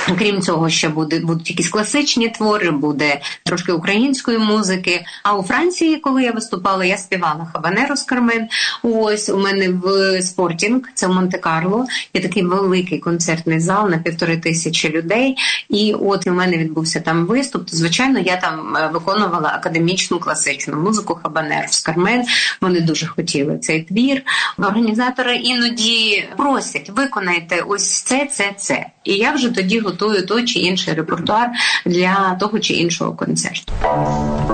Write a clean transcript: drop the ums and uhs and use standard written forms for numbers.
Крім цього, ще будуть якісь класичні твори, буде трошки української музики. А у Франції, коли я виступала, я співала «Хабанеро» з Кармен. Ось у мене в Спортінг, це в Монте-Карло, є такий великий концертний зал на 1500 людей. І от у мене відбувся там виступ. То, звичайно, я там виконувала академічну класичну музику «Хабанеро» з Кармен. Вони дуже хотіли цей твір. Організатори іноді просять, виконайте ось це. І я вже тоді готую той чи інший репертуар для того чи іншого концерту.